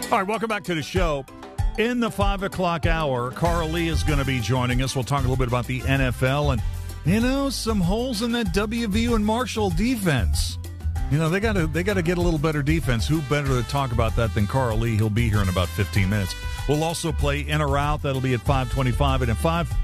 All right, welcome back to the show. In the 5 o'clock hour, Carl Lee is going to be joining us. We'll talk a little bit about the NFL and, some holes in that WVU and Marshall defense. They got to get a little better defense. Who better to talk about that than Carl Lee? He'll be here in about 15 minutes. We'll also play In or Out. That'll be at 5:25 and at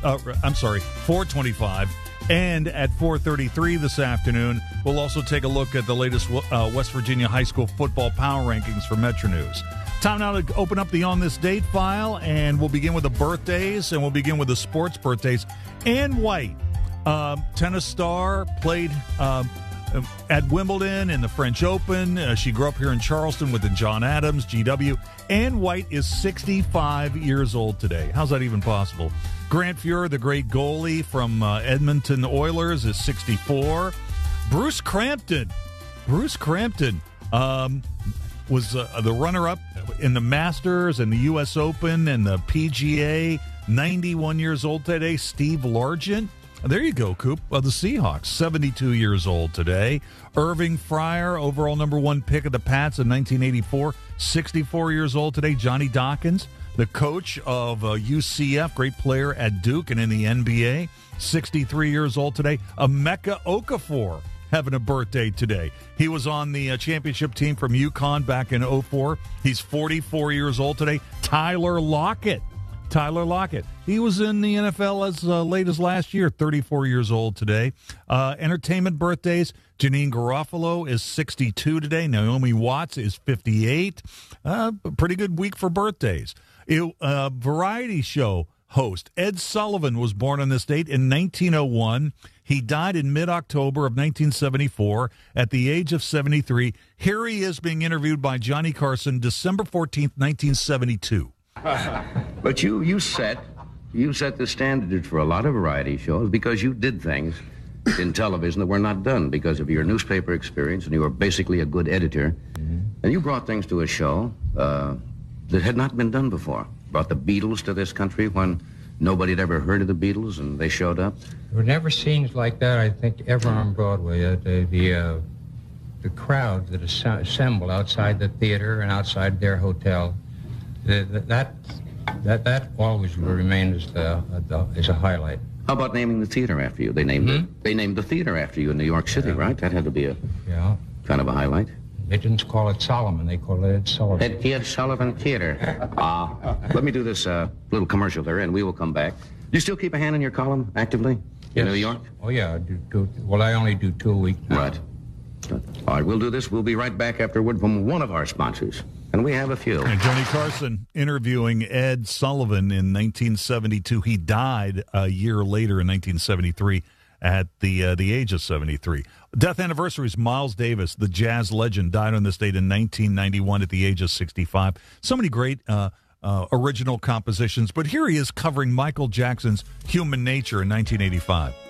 4:25. And at 4:33 this afternoon, we'll also take a look at the latest West Virginia high school football power rankings for Metro News. Time now to open up the On This Date file, and we'll begin with the birthdays, and we'll begin with the sports birthdays. Ann White, tennis star, played at Wimbledon in the French Open. She grew up here in Charleston with the John Adams, GW. Ann White is 65 years old today. How's that even possible? Grant Fuhr, the great goalie from Edmonton Oilers, is 64. Bruce Crampton was the runner-up in the Masters and the U.S. Open and the PGA. 91 years old today. Steve Largent. There you go, Coop. The Seahawks, 72 years old today. Irving Fryer, overall number 1 pick of the Pats in 1984, 64 years old today. Johnny Dawkins, the coach of UCF, great player at Duke and in the NBA, 63 years old today. Emeka Okafor having a birthday today. He was on the championship team from UConn back in 04. He's 44 years old today. Tyler Lockett. He was in the NFL as late as last year, 34 years old today. Entertainment birthdays. Janine Garofalo is 62 today. Naomi Watts is 58. Pretty good week for birthdays. Variety show host Ed Sullivan was born on this date in 1901. He died in mid-October of 1974 at the age of 73. Here he is being interviewed by Johnny Carson December 14th, 1972. But you set the standard for a lot of variety shows because you did things in television that were not done because of your newspaper experience, and you were basically a good editor. Mm-hmm. And you brought things to a show that had not been done before. Brought the Beatles to this country when nobody had ever heard of the Beatles, and they showed up. There were never scenes like that, I think, ever on Broadway. The crowd that assembled outside the theater and outside their hotel, that always will remain as a highlight. How about naming the theater after you? They named the theater after you in New York City, right? That had to be a kind of a highlight. They didn't call it Solomon. They called it Ed Sullivan. Ed Sullivan Theater. Let me do this little commercial there, and we will come back. Do you still keep a hand in your column actively in New York? Oh, yeah. I do. Well, I only do 2 a week now. Right. All right, we'll do this. We'll be right back after a word from one of our sponsors. And we have a few. And Johnny Carson interviewing Ed Sullivan in 1972. He died a year later in 1973 at the age of 73. Death anniversaries, Miles Davis, the jazz legend, died on this date in 1991 at the age of 65. So many great original compositions. But here he is covering Michael Jackson's Human Nature in 1985.